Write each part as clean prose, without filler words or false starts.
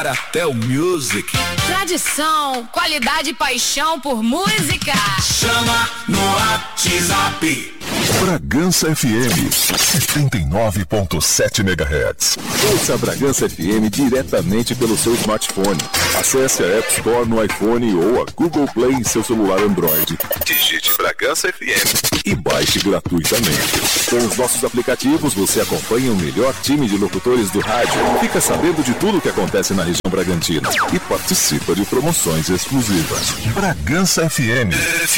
Até Music. Tradição, qualidade e paixão por música. Chama no WhatsApp. Bragança FM 79.7 MHz. Ouça a Bragança FM diretamente pelo seu smartphone. Acesse a App Store no iPhone ou a Google Play em seu celular Android. Digite Bragança FM e baixe gratuitamente. Com os nossos aplicativos você acompanha o melhor time de locutores do rádio, fica sabendo de tudo o que acontece na região Bragantina e participa de promoções exclusivas. Bragança FM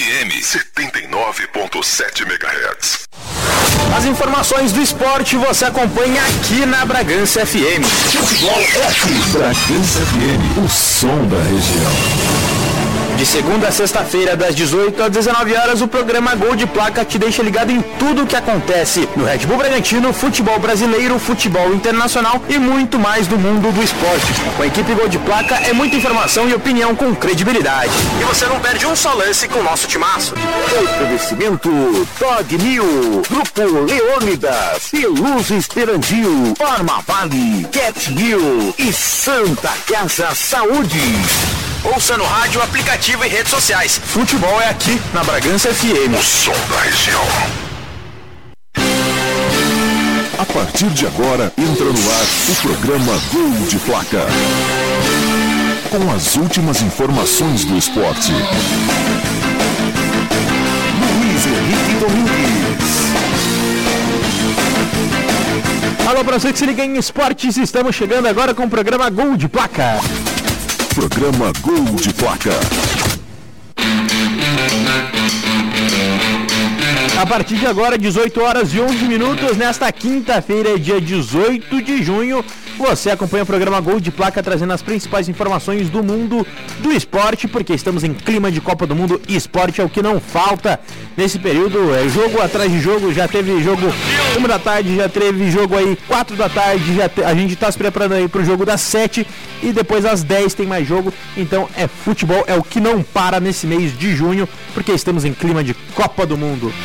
79.7 MHz. As informações do esporte você acompanha aqui na Bragança FM. Futebol F. Bragança FM, o som da região. De segunda a sexta-feira, das 18 às 19 horas, o programa Gol de Placa te deixa ligado em tudo o que acontece no Red Bull Bragantino, futebol brasileiro, futebol internacional e muito mais do mundo do esporte. Com a equipe Gol de Placa é muita informação e opinião com credibilidade. E você não perde um só lance com o nosso timaço. Oferecimento Dog New, Grupo Leônidas, Peluz Esperandil, Forma Vale, Cat New e Santa Casa Saúde. Ouça no rádio, aplicativo e redes sociais. Futebol é aqui na Bragança FM. O som da região. A partir de agora, entra no ar o programa Gol de Placa. Com as últimas informações do esporte. Luiz Henrique Domingues. Alô, pra você que se liga em esportes, estamos chegando agora com o programa Gol de Placa. Programa Gol de Placa. A partir de agora, 18 horas e 11 minutos, nesta quinta-feira, dia 18 de junho, você acompanha o programa Gol de Placa, trazendo as principais informações do mundo do esporte, porque estamos em clima de Copa do Mundo e esporte é o que não falta nesse período. É jogo atrás de jogo, já teve jogo 1 da tarde, já teve jogo aí 4 da tarde, a gente está se preparando aí para o jogo das 7 e depois às 10 tem mais jogo. Então é futebol, é o que não para nesse mês de junho, porque estamos em clima de Copa do Mundo.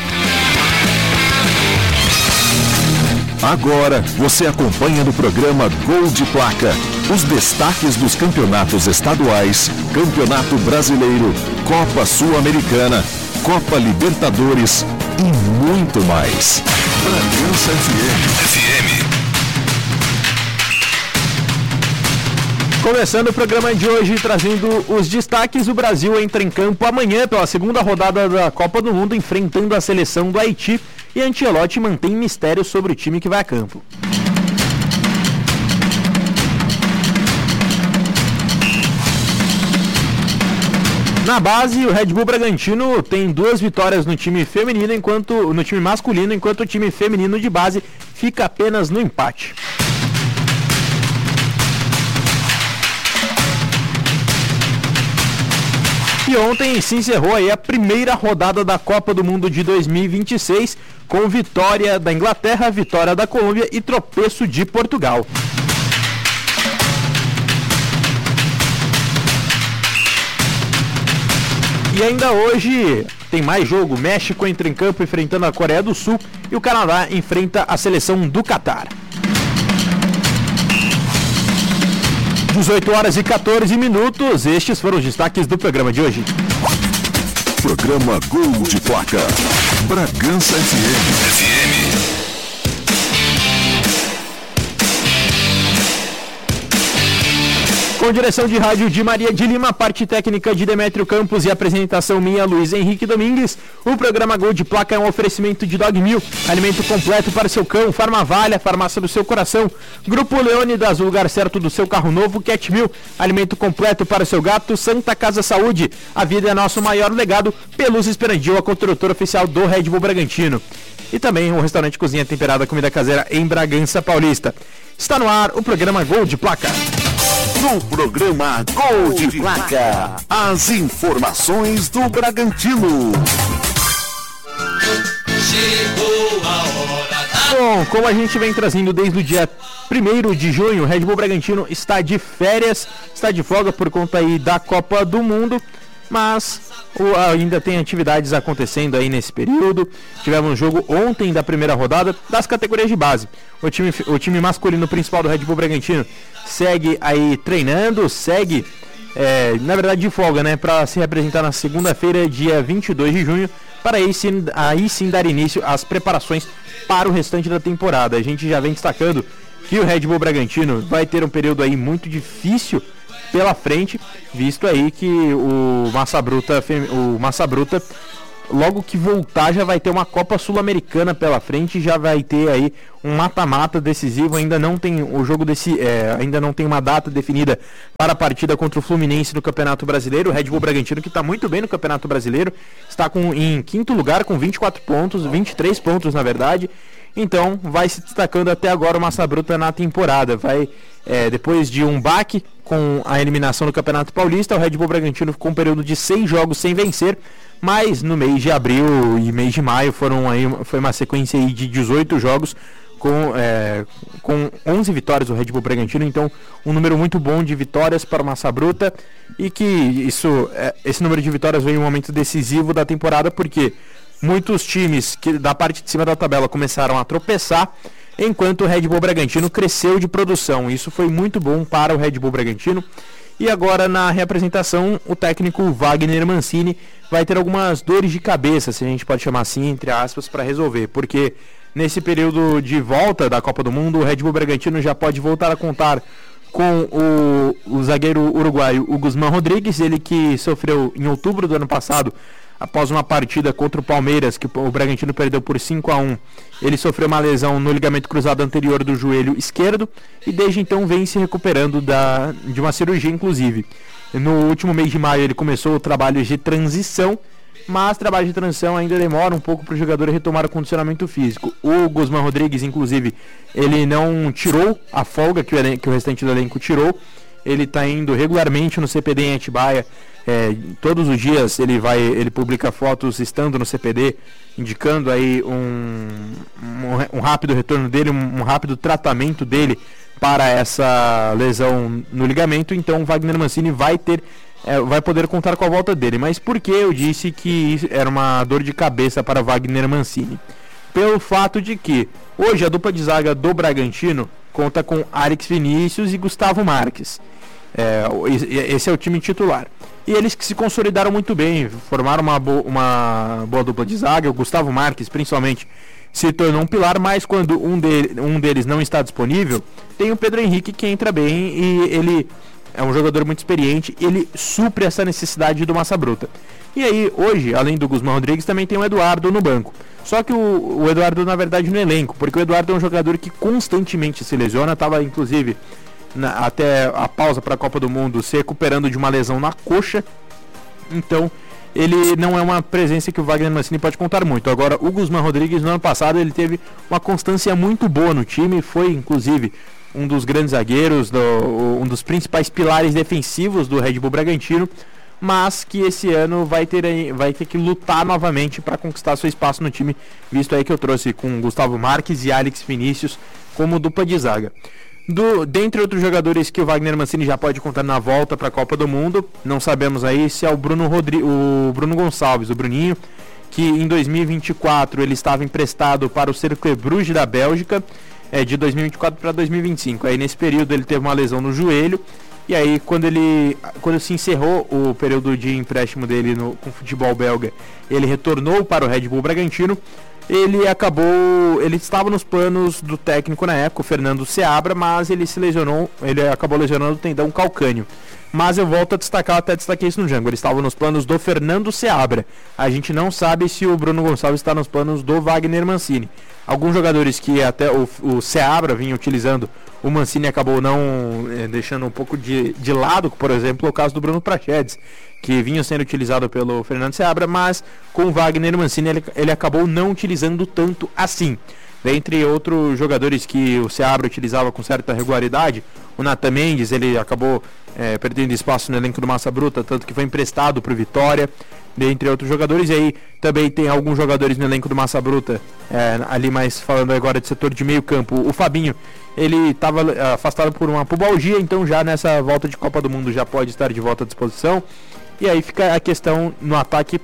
Agora você acompanha no programa Gol de Placa os destaques dos campeonatos estaduais, Campeonato Brasileiro, Copa Sul-Americana, Copa Libertadores e muito mais. Bragança FM. Começando o programa de hoje, trazendo os destaques, o Brasil entra em campo amanhã pela segunda rodada da Copa do Mundo, enfrentando a seleção do Haiti, e Ancelotti mantém mistério sobre o time que vai a campo. Na base, o Red Bull Bragantino tem 2 vitórias no time feminino, no time masculino, enquanto o time feminino de base fica apenas no empate. E ontem se encerrou aí a primeira rodada da Copa do Mundo de 2026, com vitória da Inglaterra, vitória da Colômbia e tropeço de Portugal. E ainda hoje tem mais jogo. México entra em campo enfrentando a Coreia do Sul e o Canadá enfrenta a seleção do Catar. 18 horas e 14 minutos, estes foram os destaques do programa de hoje. Programa Gol de Placa. Bragança FM. Com direção de rádio de Maria de Lima, parte técnica de Demétrio Campos e apresentação minha, Luiz Henrique Domingues, o programa Gol de Placa é um oferecimento de Dog Mil, alimento completo para seu cão, Farmavale, a farmácia do seu coração, Grupo Leônidas, o lugar certo do seu carro novo, Cat Mil, alimento completo para seu gato, Santa Casa Saúde, a vida é nosso maior legado, Peluz Esperandil, a construtora oficial do Red Bull Bragantino. E também o restaurante Cozinha Temperada, comida caseira em Bragança Paulista. Está no ar o programa Gol de Placa. No programa Gol de Placa, as informações do Bragantino. Chegou a hora da... Bom, como a gente vem trazendo desde o dia 1º de junho, o Red Bull Bragantino está de férias, está de folga por conta aí da Copa do Mundo. mas ainda tem atividades acontecendo aí nesse período. Tivemos um jogo ontem da primeira rodada das categorias de base. O time masculino principal do Red Bull Bragantino segue aí treinando, segue, na verdade de folga, né, para se representar na segunda-feira, dia 22 de junho, para aí sim dar início às preparações para o restante da temporada. A gente já vem destacando que o Red Bull Bragantino vai ter um período aí muito difícil pela frente, visto aí que o Massa Bruta, logo que voltar, já vai ter uma Copa Sul-Americana pela frente, já vai ter aí um mata-mata decisivo. Ainda não tem o jogo ainda não tem uma data definida para a partida contra o Fluminense no Campeonato Brasileiro. O Red Bull Bragantino, que está muito bem no Campeonato Brasileiro, está em quinto lugar com 24 pontos, 23 pontos na verdade. Então vai se destacando até agora o Massa Bruta na temporada. Depois de um baque com a eliminação do Campeonato Paulista, o Red Bull Bragantino ficou um período de 6 jogos sem vencer, mas no mês de abril e mês de maio foi uma sequência aí de 18 jogos com 11 vitórias do Red Bull Bragantino. Então um número muito bom de vitórias para o Massa Bruta, e que esse número de vitórias vem em um momento decisivo da temporada, porque muitos times da parte de cima da tabela começaram a tropeçar, enquanto o Red Bull Bragantino cresceu de produção. Isso foi muito bom para o Red Bull Bragantino. E agora, na reapresentação, o técnico Wagner Mancini vai ter algumas dores de cabeça, se a gente pode chamar assim, entre aspas, para resolver, porque nesse período de volta da Copa do Mundo, o Red Bull Bragantino já pode voltar a contar com o zagueiro uruguaio, o Guzmán Rodrigues, ele que sofreu em outubro do ano passado, após uma partida contra o Palmeiras, que o Bragantino perdeu por 5-1. Ele sofreu uma lesão no ligamento cruzado anterior do joelho esquerdo, e desde então vem se recuperando de uma cirurgia, inclusive. No último mês de maio ele começou o trabalho de transição, mas trabalho de transição ainda demora um pouco para o jogador retomar o condicionamento físico. O Guzmán Rodrigues, inclusive, ele não tirou a folga que o restante do elenco tirou. Ele está indo regularmente no CPD em Atibaia. Todos os dias ele publica fotos estando no CPD, indicando aí um rápido retorno dele, um rápido tratamento dele para essa lesão no ligamento. Então o Wagner Mancini vai poder contar com a volta dele. Mas por que eu disse que era uma dor de cabeça para Wagner Mancini? Pelo fato de que hoje a dupla de zaga do Bragantino conta com Alex Vinícius e Gustavo Marques. Esse é o time titular. E eles que se consolidaram muito bem, formaram uma boa dupla de zaga. O Gustavo Marques, principalmente, se tornou um pilar, mas quando um deles não está disponível, tem o Pedro Henrique, que entra bem, e ele é um jogador muito experiente, ele supre essa necessidade do Massa Bruta. E aí, hoje, além do Guzmán Rodrigues, também tem o Eduardo no banco. Só que o Eduardo, na verdade, no elenco, porque o Eduardo é um jogador que constantemente se lesiona, estava inclusive até a pausa para a Copa do Mundo se recuperando de uma lesão na coxa. Então ele não é uma presença que o Wagner Mancini pode contar muito. Agora, o Guzmán Rodrigues, no ano passado, ele teve uma constância muito boa no time, foi inclusive um dos grandes zagueiros, um dos principais pilares defensivos do Red Bull Bragantino, mas que esse ano vai ter que lutar novamente para conquistar seu espaço no time, visto aí que eu trouxe com Gustavo Marques e Alex Vinícius como dupla de zaga. Dentre outros jogadores que o Wagner Mancini já pode contar na volta para a Copa do Mundo, não sabemos aí se é o Bruno Gonçalves, o Bruninho, que em 2024 ele estava emprestado para o Cercle Bruges da Bélgica, de 2024 para 2025. Aí nesse período ele teve uma lesão no joelho, e aí quando se encerrou o período de empréstimo dele com o futebol belga, ele retornou para o Red Bull Bragantino. Ele estava nos planos do técnico na época, o Fernando Seabra, mas ele acabou lesionando o tendão calcâneo. Mas eu volto a destacar, até destaquei isso no Django, ele estava nos planos do Fernando Seabra. A gente não sabe se o Bruno Gonçalves está nos planos do Wagner Mancini. Alguns jogadores que até o Seabra vinha utilizando, o Mancini acabou não deixando um pouco de lado, por exemplo, o caso do Bruno Prachedes, que vinha sendo utilizado pelo Fernando Seabra, mas com o Wagner Mancini ele acabou não utilizando tanto assim. Dentre outros jogadores que o Seabra utilizava com certa regularidade, o Nathan Mendes, ele acabou perdendo espaço no elenco do Massa Bruta, tanto que foi emprestado para o Vitória, dentre outros jogadores. E aí também tem alguns jogadores no elenco do Massa Bruta, ali mais falando agora de setor de meio campo. O Fabinho, ele estava afastado por uma pubalgia, então já nessa volta de Copa do Mundo já pode estar de volta à disposição. E aí fica a questão no ataque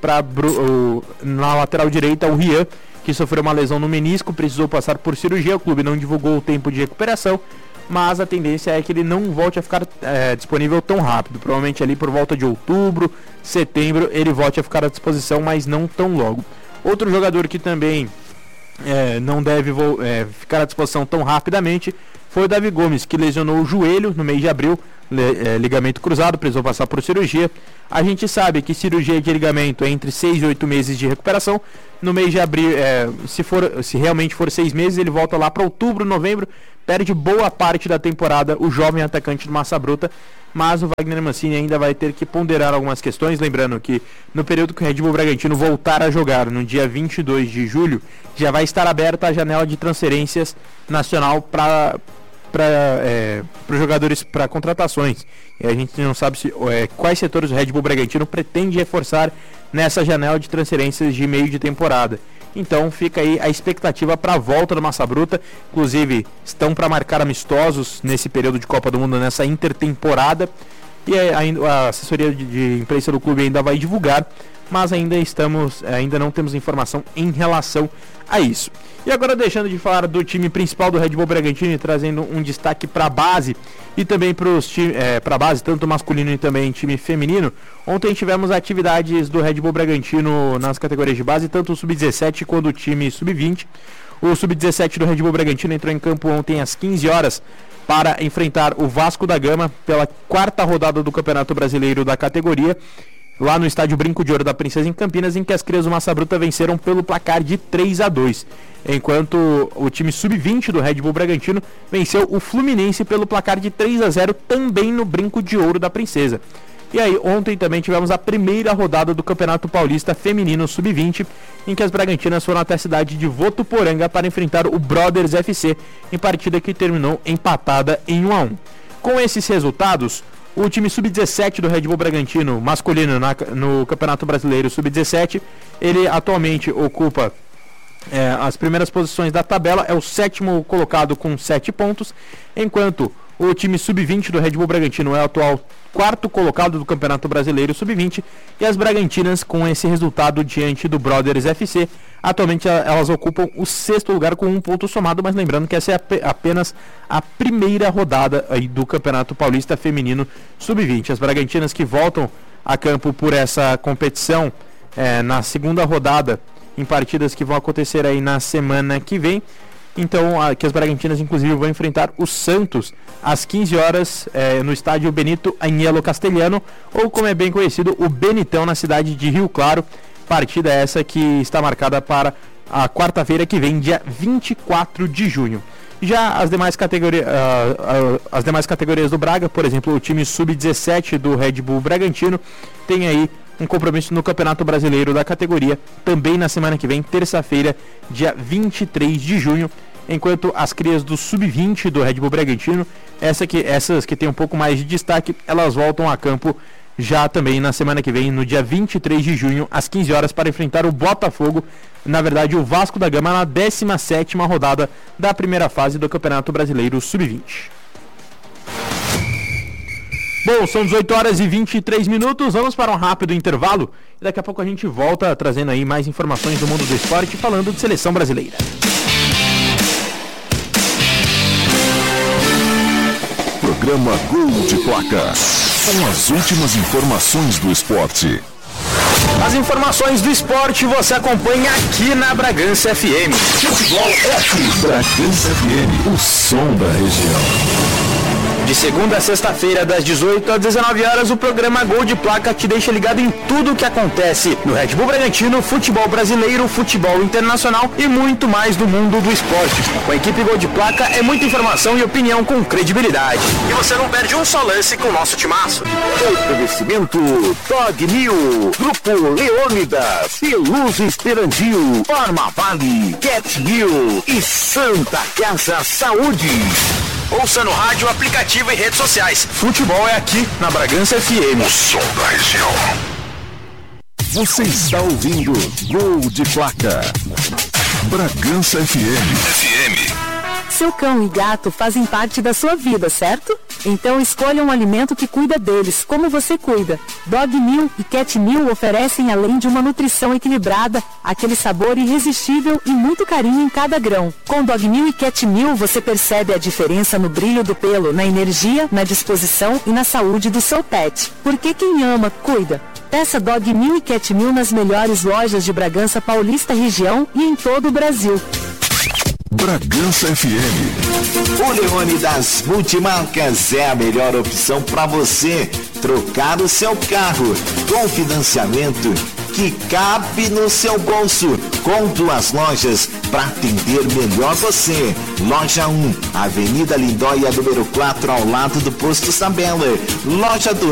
na lateral direita, o Rian, que sofreu uma lesão no menisco, precisou passar por cirurgia. O clube não divulgou o tempo de recuperação, mas a tendência é que ele não volte a ficar disponível tão rápido. Provavelmente ali por volta de outubro, setembro, ele volte a ficar à disposição, mas não tão logo. Outro jogador que também não deve ficar à disposição tão rapidamente foi o Davi Gomes, que lesionou o joelho no mês de abril, ligamento cruzado, precisou passar por cirurgia. A gente sabe que cirurgia de ligamento é entre 6 e 8 meses de recuperação. No mês de abril, se realmente for 6 meses, ele volta lá para outubro, novembro, perde boa parte da temporada o jovem atacante do Massa Bruta. Mas o Wagner Mancini ainda vai ter que ponderar algumas questões, lembrando que no período que o Red Bull Bragantino voltar a jogar, no dia 22 de julho, já vai estar aberta a janela de transferências nacional para os jogadores, para contratações. E a gente não sabe quais setores o Red Bull Bragantino pretende reforçar nessa janela de transferências de meio de temporada. Então fica aí a expectativa para a volta do Massa Bruta. Inclusive estão para marcar amistosos nesse período de Copa do Mundo, nessa intertemporada. E a assessoria de imprensa do clube ainda vai divulgar, mas ainda não temos informação em relação a isso. E agora, deixando de falar do time principal do Red Bull Bragantino e trazendo um destaque para a base e também para a base, tanto masculino e também time feminino. Ontem tivemos atividades do Red Bull Bragantino nas categorias de base, tanto o Sub-17 quanto o time Sub-20. O Sub-17 do Red Bull Bragantino entrou em campo ontem às 15 horas para enfrentar o Vasco da Gama pela 4ª rodada do Campeonato Brasileiro da categoria, lá no estádio Brinco de Ouro da Princesa, em Campinas, em que as crias do Massa Bruta venceram pelo placar de 3-2, enquanto o time Sub-20 do Red Bull Bragantino venceu o Fluminense pelo placar de 3-0, também no Brinco de Ouro da Princesa. E aí, ontem também tivemos a primeira rodada do Campeonato Paulista Feminino Sub-20, em que as Bragantinas foram até a cidade de Votuporanga para enfrentar o Brothers FC, em partida que terminou empatada em 1-1. Com esses resultados, o time Sub-17 do Red Bull Bragantino, masculino, no Campeonato Brasileiro Sub-17, ele atualmente ocupa as primeiras posições da tabela, é o 7º colocado com 7 pontos, enquanto o time Sub-20 do Red Bull Bragantino é o atual 4º colocado do Campeonato Brasileiro Sub-20, e as Bragantinas, com esse resultado diante do Brothers FC, atualmente elas ocupam o 6º lugar com 1 ponto somado, mas lembrando que essa é apenas a primeira rodada aí do Campeonato Paulista Feminino Sub-20. As Bragantinas que voltam a campo por essa competição na 2ª rodada, em partidas que vão acontecer aí na semana que vem. Então, que as Bragantinas inclusive vão enfrentar o Santos às 15 horas no estádio Benito Agnello Castelhano, ou como é bem conhecido, o Benitão, na cidade de Rio Claro. Partida essa que está marcada para a quarta-feira que vem, dia 24 de junho. Já as demais categorias do Braga, por exemplo, o time Sub-17 do Red Bull Bragantino, tem aí um compromisso no Campeonato Brasileiro da categoria, também na semana que vem, terça-feira, dia 23 de junho, enquanto as crias do Sub-20 do Red Bull Bragantino, essas que têm um pouco mais de destaque, elas voltam a campo já também na semana que vem, no dia 23 de junho, às 15 horas, para enfrentar o Botafogo, na verdade o Vasco da Gama, na 17ª rodada da primeira fase do Campeonato Brasileiro Sub-20. Bom, são 18 horas e 23 minutos, vamos para um rápido intervalo e daqui a pouco a gente volta trazendo aí mais informações do mundo do esporte, falando de seleção brasileira. Programa Gol de Placa, com as últimas informações do esporte. As informações do esporte você acompanha aqui na Bragança FM. Futebol é aqui, Bragança FM, o som da região. De segunda a sexta-feira, das 18 às 19 horas, o programa Gol de Placa te deixa ligado em tudo o que acontece no Red Bull Bragantino, futebol brasileiro, futebol internacional e muito mais do mundo do esporte. Com a equipe Gol de Placa é muita informação e opinião com credibilidade. E você não perde um só lance com o nosso timaço. Oferecimento Dog New, Grupo Leônidas, Peluso Esperandio, Forma Vale, Cat New e Santa Casa Saúde. Ouça no rádio, aplicativo e redes sociais. Futebol é aqui na Bragança FM. O som da região. Você está ouvindo Gol de Placa. Bragança FM. Seu cão e gato fazem parte da sua vida, certo? Então escolha um alimento que cuida deles, como você cuida. Dog Meal e Cat Meal oferecem, além de uma nutrição equilibrada, aquele sabor irresistível e muito carinho em cada grão. Com Dog Meal e Cat Meal você percebe a diferença no brilho do pelo, na energia, na disposição e na saúde do seu pet. Porque quem ama, cuida. Peça Dog Meal e Cat Meal nas melhores lojas de Bragança Paulista região e em todo o Brasil. Bragança FM. O Leônidas Multimarcas é a melhor opção para você trocar o seu carro com financiamento que cabe no seu bolso, com 2 lojas para atender melhor você. Loja 1, Avenida Lindóia, número 4, ao lado do Posto Sabela. Loja 2,